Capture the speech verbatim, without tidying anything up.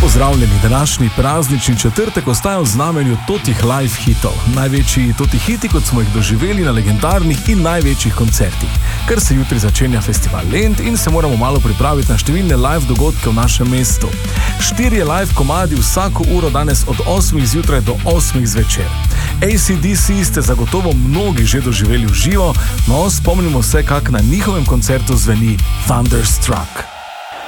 Pozdravljeni, današnji praznični četrtek ostaja v znamenju totih live hitov. Največji toti hiti, kot smo jih doživeli na legendarnih in največjih koncertih. Ker se jutri začenja festival Lent in se moramo malo pripraviti na številne live dogodke v našem mestu. Štirje live komadi vsako uro danes od osmih zjutraj do osmih zvečer. A C D C ste zagotovo mnogi že doživeli v živo, no spomnimo se, kak na njihovem koncertu zveni Thunderstruck.